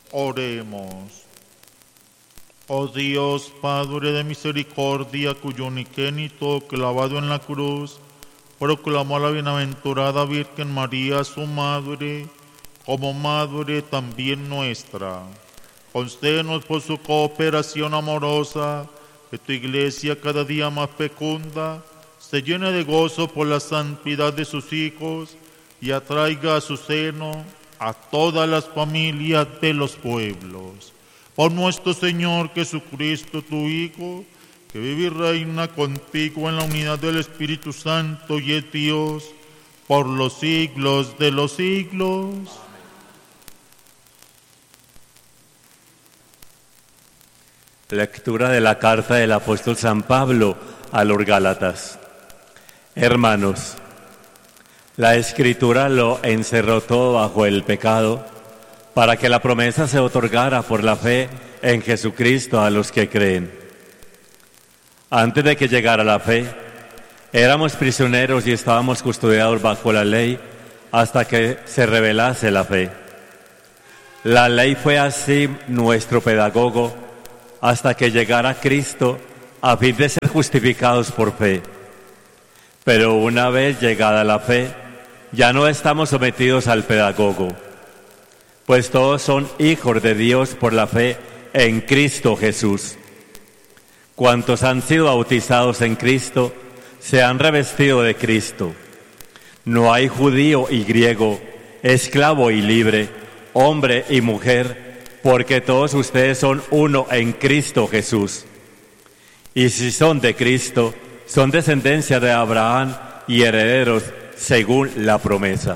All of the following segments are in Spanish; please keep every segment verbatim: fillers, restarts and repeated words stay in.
Oremos. Oh Dios, Padre de misericordia, cuyo unigénito, clavado en la cruz, proclamó a la bienaventurada Virgen María, su Madre, como Madre también nuestra. Concédenos por su cooperación amorosa, que tu Iglesia cada día más fecunda, se llene de gozo por la santidad de sus hijos y atraiga a su seno a todas las familias de los pueblos. Por nuestro Señor Jesucristo, tu Hijo, que vive y reina contigo en la unidad del Espíritu Santo y es Dios, por los siglos de los siglos. Lectura de la carta del apóstol San Pablo a los Gálatas. Hermanos, la Escritura lo encerró todo bajo el pecado, para que la promesa se otorgara por la fe en Jesucristo a los que creen. Antes de que llegara la fe, éramos prisioneros y estábamos custodiados bajo la ley hasta que se revelase la fe. La ley fue así nuestro pedagogo hasta que llegara Cristo a fin de ser justificados por fe. Pero una vez llegada la fe, ya no estamos sometidos al pedagogo, pues todos son hijos de Dios por la fe en Cristo Jesús. Cuantos han sido bautizados en Cristo, se han revestido de Cristo. No hay judío y griego, esclavo y libre, hombre y mujer, porque todos ustedes son uno en Cristo Jesús. Y si son de Cristo, son descendencia de Abraham y herederos según la promesa.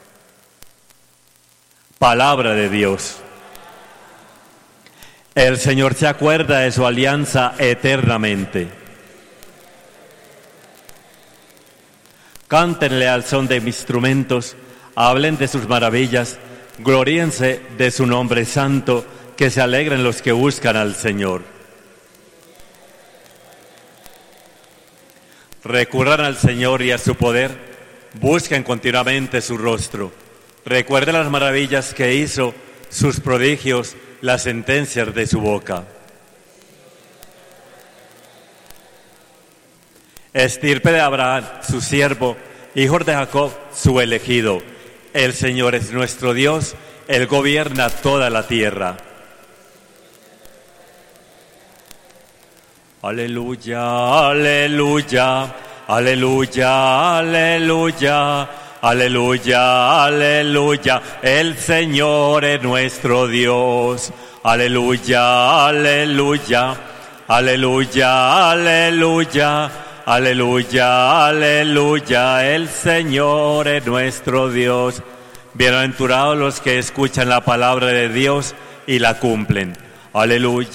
Palabra de Dios. El Señor se acuerda de su alianza eternamente. Cántenle al son de instrumentos, hablen de sus maravillas, gloríense de su nombre santo, que se alegren los que buscan al Señor. Recurran al Señor y a su poder, busquen continuamente su rostro. Recuerden las maravillas que hizo, sus prodigios, las sentencias de su boca. Estirpe de Abraham, su siervo, hijos de Jacob, su elegido. El Señor es nuestro Dios, Él gobierna toda la tierra. Aleluya, aleluya, aleluya, aleluya, aleluya, aleluya. El Señor es nuestro Dios. Aleluya, aleluya, aleluya, aleluya, aleluya, aleluya. El Señor es nuestro Dios. Bienaventurados los que escuchan la palabra de Dios y la cumplen. Aleluya.